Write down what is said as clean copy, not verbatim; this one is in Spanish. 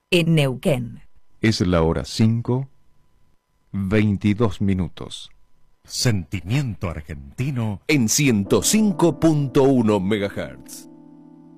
en Neuquén. Es la hora 5:22. Sentimiento argentino en 105.1 MHz.